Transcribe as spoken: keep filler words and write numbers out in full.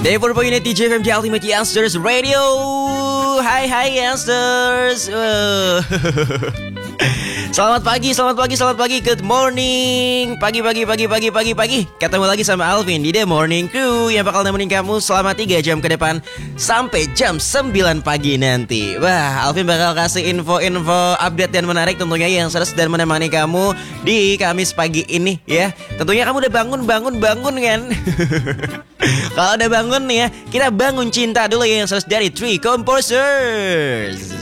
Dapur Pagi T J F M di Ultimate Youngsters Radio. Hai hai Youngsters. Uh. Selamat pagi, selamat pagi, selamat pagi. Good morning. Pagi, pagi, pagi, pagi, pagi, pagi. Ketemu lagi sama Alvin di The Morning Crew yang bakal nemenin kamu selama tiga jam ke depan sampai jam sembilan pagi nanti. Wah, Alvin bakal kasih info-info update dan menarik tentunya yang seru dan menemani kamu di Kamis pagi ini ya. Tentunya kamu udah bangun, bangun, bangun kan? Kalau udah bangun nih ya, kita bangun cinta dulu ya yang seru dari Three Composers.